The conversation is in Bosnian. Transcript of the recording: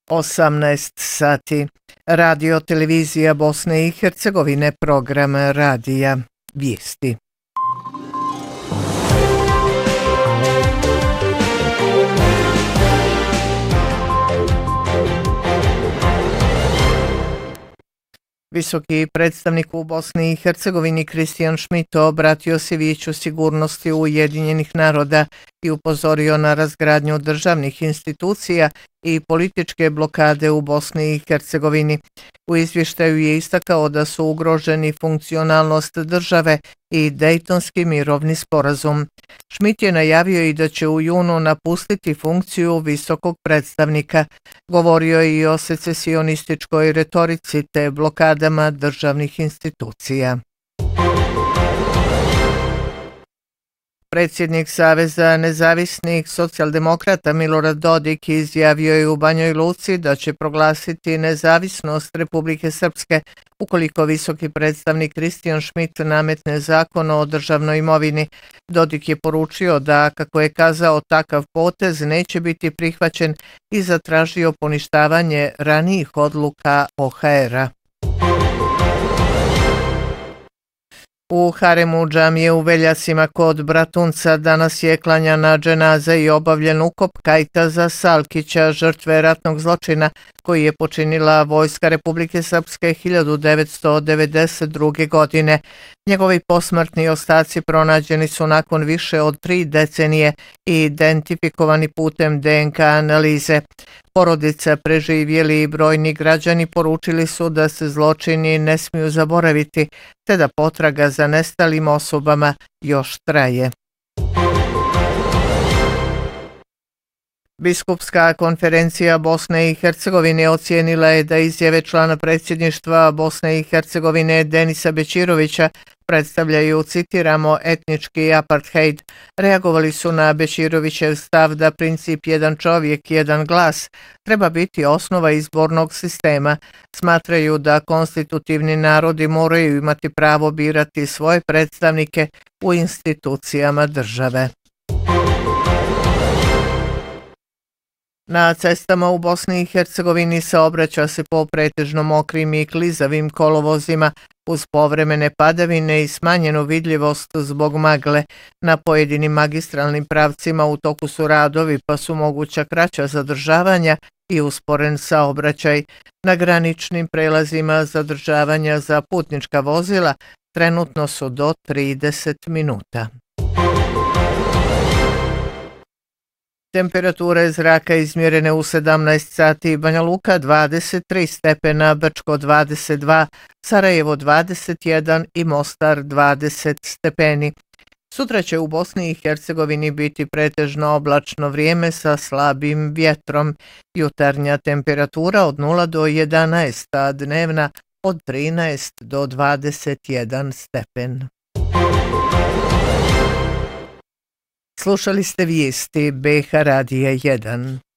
18 sati. Radio televizija Bosne i Hercegovine, program radija Vijesti. Visoki predstavnik u Bosni i Hercegovini Kristijan Schmidt obratio se Vijeću sigurnosti Ujedinjenih naroda i upozorio na razgradnju državnih institucija i političke blokade u Bosni i Hercegovini. U izvještaju je istakao da su ugroženi funkcionalnost države i Dejtonski mirovni sporazum. Schmidt je najavio i da će u junu napustiti funkciju visokog predstavnika. Govorio je i o secesionističkoj retorici te blokadama državnih institucija. Predsjednik Saveza nezavisnih socijaldemokrata Milorad Dodik izjavio je u Banjoj Luci da će proglasiti nezavisnost Republike Srpske ukoliko visoki predstavnik Kristijan Schmidt nametne zakon o državnoj imovini. Dodik je poručio da, kako je kazao, takav potez neće biti prihvaćen i zatražio poništavanje ranijih odluka OHR-a. U haremu džamije u Veljasima kod Bratunca danas je klanjana dženaza i obavljen ukop Kajtaza Salkića, žrtve ratnog zločina koji je počinila Vojska Republike Srpske 1992. godine. Njegovi posmrtni ostaci pronađeni su nakon više od 3 decenije i identifikovani putem DNK analize. Porodica, preživjeli i brojni građani poručili su da se zločini ne smiju zaboraviti, te da potraga za nestalim osobama još traje. Biskupska konferencija Bosne i Hercegovine ocijenila je da izjave člana predsjedništva Bosne i Hercegovine Denisa Bećirovića predstavljaju, citiramo, etnički apartheid. Reagovali su na Bećirovićev stav da princip jedan čovjek, jedan glas treba biti osnova izbornog sistema. Smatraju da konstitutivni narodi moraju imati pravo birati svoje predstavnike u institucijama države. Na cestama u Bosni i Hercegovini saobraća se po pretežno mokrim i klizavim kolovozima uz povremene padavine i smanjenu vidljivost zbog magle. Na pojedinim magistralnim pravcima u toku su radovi, pa su moguća kraća zadržavanja i usporen saobraćaj. Na graničnim prelazima zadržavanja za putnička vozila trenutno su do 30 minuta. Temperature zraka izmjerene u 17 sati, Banja Luka 23 stepena, Brčko 22, Sarajevo 21 i Mostar 20 stepeni. Sutra će u Bosni i Hercegovini biti pretežno oblačno vrijeme sa slabim vjetrom. Jutarnja temperatura od 0 do 11, a dnevna od 13 do 21 stepen. Slušali ste vijesti BH Radija 1.